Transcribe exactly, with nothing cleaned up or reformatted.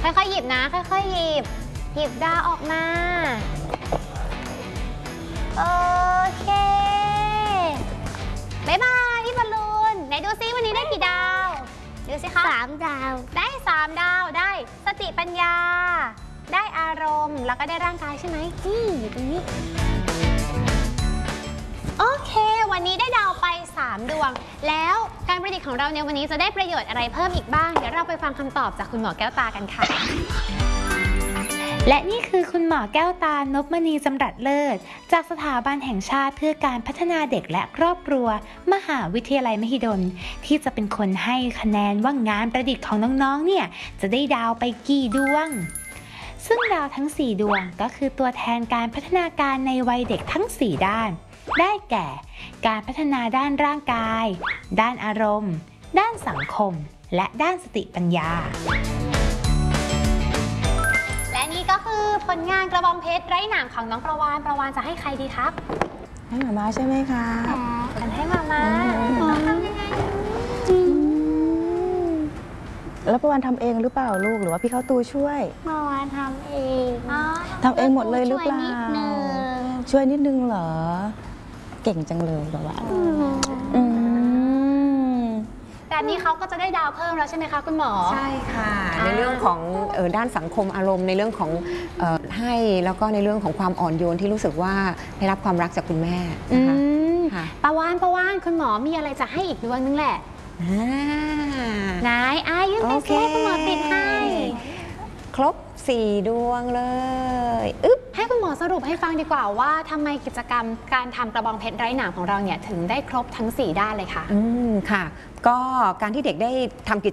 ค่อยๆหยิบนะค่อยๆหยิบหยิบดาวออกมาโอเคบ๊ายบายพี่บอลลูนไหนดูซิวันนี้ได้กี่ดาวดูสิคะสามดาวได้สามดาวได้สติปัญญาได้อารมณ์แล้วก็ได้ร่างกายใช่ไหมนี่อยู่ตรงนี้โอเควันนี้ได้ดาวไปสามดวงแล้วการประดิษฐ์ของเราในวันนี้จะได้ประโยชน์อะไรเพิ่มอีกบ้างเดี๋ยวเราไปฟังคำตอบจากคุณหมอแก้วตากันค่ะและนี่คือคุณหมอแก้วตานพมณีจำรัดเลิศจากสถาบันแห่งชาติเพื่อการพัฒนาเด็กและครอบครัวมหาวิทยาลัยมหิดลที่จะเป็นคนให้คะแนนว่างานประดิษฐ์ของน้องๆเนี่ยจะได้ดาวไปกี่ดวงซึ่งดาวทั้งสี่ดวงก็คือตัวแทนการพัฒนาการในวัยเด็กทั้งสี่ด้านได้แก่การพัฒนาด้านร่างกายด้านอารมณ์ด้านสังคมและด้านสติปัญญาและนี่ก็คือผลงานกระบองเพชรไร้หนามของน้องประวานประวานจะให้ใครดีครับให้หมามาใช่ไหมคะอันให้มามาแล้วประวันทำเองหรือเปล่าลูกหรือว่าพี่เข้าตูช่วยเมื่อวานทำเองทำเองหมดเลยหรือเปล่าช่วยนิดนึงช่วยนิดนึงเหรอเก่งจังเลยประวันแบบนี้เขาก็จะได้ดาวเพิ่มแล้วใช่ไหมคะคุณหมอใช่ค่ะในเรื่องของเอ่อด้านสังคมอารมณ์ในเรื่องของเอ่อให้แล้วก็ในเรื่องของความอ่อนโยนที่รู้สึกว่าได้รับความรักจากคุณแม่นะคะค่ะประวานประวานคุณหมอมีอะไรจะให้อีกดวงนึงแหละนายอายื่นไปซิให้คุณหมอติดให้ครบสี่ดวงเลยอึ๊บให้คุณหมอสรุปให้ฟังดีกว่าว่าทำไมกิจกรรมการทำกระบองเพชรไร้หนามของเราเนี่ยถึงได้ครบทั้งสี่ด้านเลยค่ะอืมค่ะก็การที่เด็กได้ทำกิจ